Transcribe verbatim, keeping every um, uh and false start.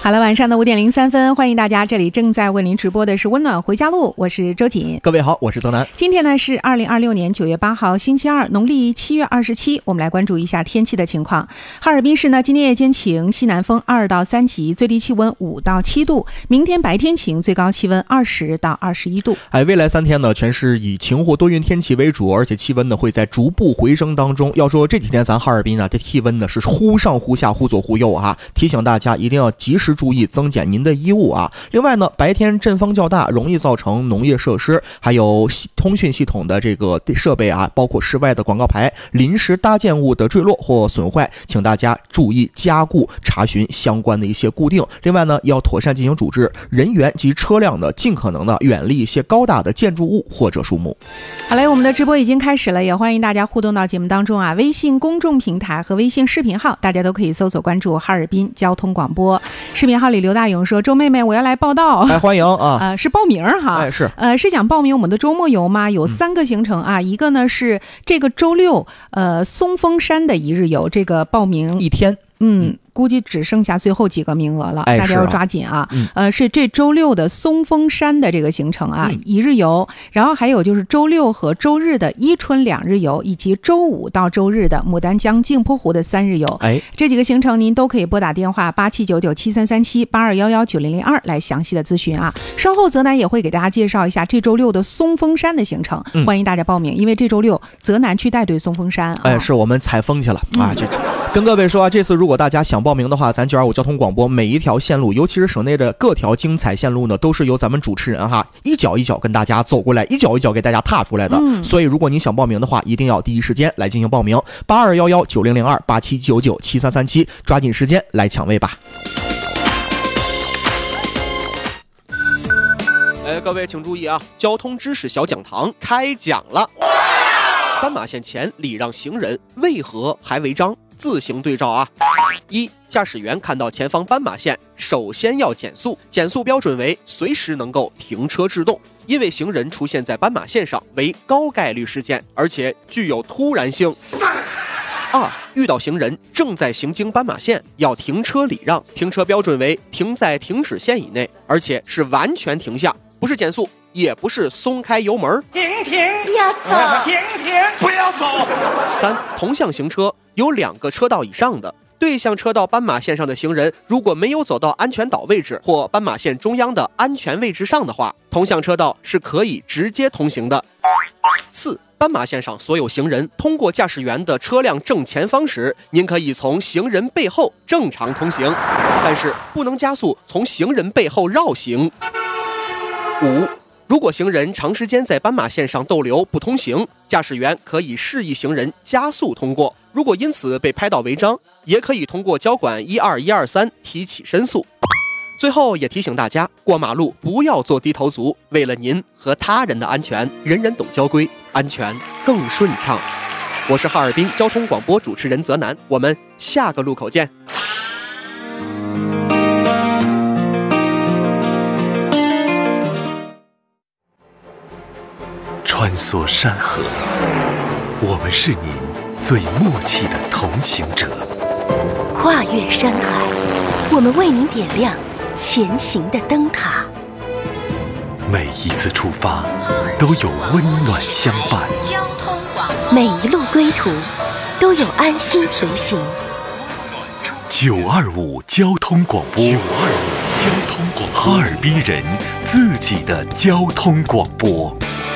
好了，晚上的五点零三分，欢迎大家，这里正在为您直播的是温暖回家路，我是周瑾。 各位好，我是泽南。 今天呢是二零二六年九月八号星期二，农历七月二十七，我们来关注一下天气的情况。哈尔滨市呢今天夜间晴，西南风二到三级，最低气温五到七度。明天白天晴，最高气温二十到二十一度。 哎，未来三天呢全是以晴或多云天气为主，而且气温呢会在逐步回升当中。要说这几天咱哈尔滨啊，这气温呢是忽上忽下，忽左忽右啊，提醒大家一定要及时注意增减您的衣物啊。另外呢，白天阵风较大，容易造成农业设施还有通讯系统的这个设备啊，包括室外的广告牌、临时搭建物的坠落或损坏，请大家注意加固，查询相关的一些固定。另外呢，要妥善进行处置，人员及车辆呢尽可能的远离一些高大的建筑物或者树木。 好嘞，我们的直播已经开始了，也欢迎大家互动到节目当中啊。微信公众平台和微信视频号，大家都可以搜索关注哈尔滨交通广播。视频号里刘大勇说：“周妹妹，我要来报道。” 哎，欢迎啊！ 呃，是报名哈。 哎，是。 呃，是想报名我们的周末游吗？有三个行程啊，嗯、一个呢是这个周六，呃，松峰山的一日游，这个报名一天。 嗯。估计只剩下最后几个名额了， 哎、 大家要抓紧啊！ 嗯、 呃，是这周六的松峰山的这个行程啊，嗯、一日游，然后还有就是周六和周日的伊春两日游，以及周五到周日的牡丹江镜泊湖的三日游。 哎， 这几个行程您都可以拨打电话八七九九七三三七八二幺幺九零零二来详细的咨询啊。稍后泽南也会给大家介绍一下这周六的松峰山的行程，嗯、欢迎大家报名，因为这周六泽南去带队松峰山。 哎，是我们采风去了、嗯、啊！这跟各位说啊，这次如果大家想报名的话，咱九二五交通广播每一条线路，尤其是省内的各条精彩线路呢，都是由咱们主持人哈一脚一脚跟大家走过来，一脚一脚给大家踏出来的。嗯、所以如果你想报名的话，一定要第一时间来进行报名，八二幺幺九零零二八七九九七三三七，抓紧时间来抢位吧。哎，各位请注意啊，交通知识小讲堂开讲了。斑马线前礼让行人，为何还违章？自行对照啊。一、驾驶员看到前方斑马线，首先要减速，减速标准为随时能够停车制动，因为行人出现在斑马线上为高概率事件，而且具有突然性。二、遇到行人正在行经斑马线，要停车礼让，停车标准为停在停止线以内，而且是完全停下，不是减速，也不是松开油门。 停停，不要走！停停，不要走！ 三、同向行车有两个车道以上的对向车道斑马线上的行人，如果没有走到安全岛位置或斑马线中央的安全位置上的话，同向车道是可以直接通行的。四、斑马线上所有行人通过驾驶员的车辆正前方时，您可以从行人背后正常通行，但是不能加速从行人背后绕行。五、如果行人长时间在斑马线上逗留不通行，驾驶员可以示意行人加速通过，如果因此被拍到违章，也可以通过交管一二一二三提起申诉。最后也提醒大家，过马路不要做低头族，为了您和他人的安全，人人懂交规，安全更顺畅。我是哈尔滨交通广播主持人泽南，我们下个路口见。 穿梭山河，我们是您最默契的同行者； 跨越山海，我们为您点亮前行的灯塔。 每一次出发，都有温暖相伴； 每一路归途，都有安心随行。 九二五交通广播，九二五交通广播，哈尔滨人自己的交通广播。